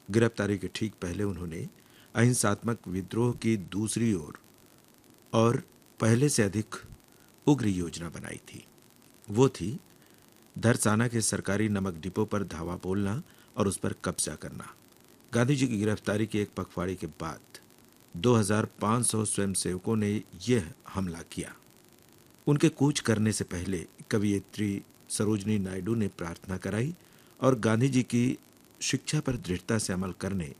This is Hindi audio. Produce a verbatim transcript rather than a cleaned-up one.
गिरफ्तारी के ठीक पहले उन्होंने अहिंसात्मक विद्रोह की दूसरी ओर और पहले से अधिक उग्र योजना बनाई थी। वो थी धरसाना के सरकारी नमक डिपो पर धावा बोलना और उस पर कब्जा करना। गांधी जी की गिरफ्तारी की एक पखवाड़े के बाद दो हज़ार पाँच सौ स्वयंसेवकों ने यह हमला किया। उनके कूच करने से पहले कवयित्री सरोजनी नायडू ने प्रार्थना कराई और गांधी जी की शिक्षा पर दृढ़ता से अमल करने